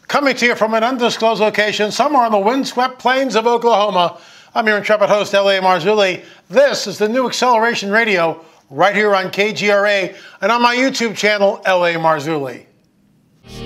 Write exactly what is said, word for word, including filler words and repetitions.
Coming to you from an undisclosed location somewhere on the windswept plains of Oklahoma, I'm your intrepid host, L A Marzulli. This is the new Acceleration Radio right here on K G R A and on my YouTube channel, L A Marzulli.